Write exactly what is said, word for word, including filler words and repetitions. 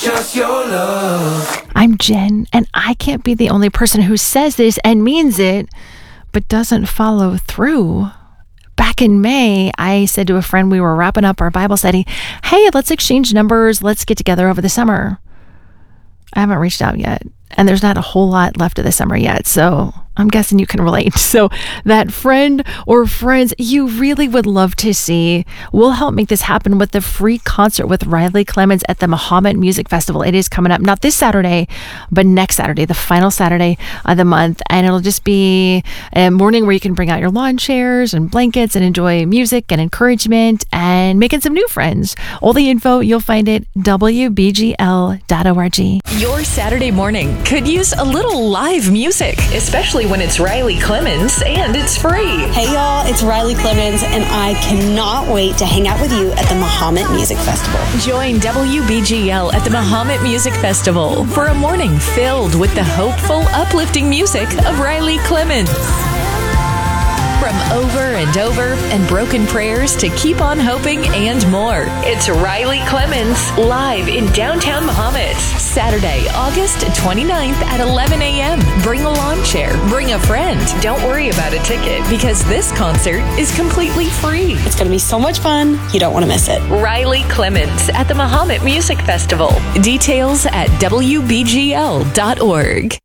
just your love. I'm Jen, and I can't be the only person who says this and means it, but doesn't follow through. Back in May, I said to a friend we were wrapping up our Bible study, hey, let's exchange numbers. Let's get together over the summer. I haven't reached out yet, and there's not a whole lot left of the summer yet, so I'm guessing you can relate. So that friend or friends you really would love to see, will help make this happen with the free concert with Riley Clemmons at the Mahomet Music Festival. It is coming up, not this Saturday, but next Saturday, the final Saturday of the month. And it'll just be a morning where you can bring out your lawn chairs and blankets and enjoy music and encouragement and making some new friends. All the info, you'll find it W B G L dot org. Your Saturday morning could use a little live music, especially when it's Riley Clemmons and it's free. Hey y'all, it's Riley Clemmons, and I cannot wait to hang out with you at the Mahomet Music Festival. Join W B G L at the Mahomet Music Festival for a morning filled with the hopeful, uplifting music of Riley Clemmons. From Over and Over and Broken Prayers to Keep on Hoping and more. It's Riley Clemmons live in downtown Mahomet. Saturday, August twenty-ninth at eleven a.m. Bring a lawn chair. Bring a friend. Don't worry about a ticket because this concert is completely free. It's going to be so much fun. You don't want to miss it. Riley Clemmons at the Mahomet Music Festival. Details at W B G L dot org.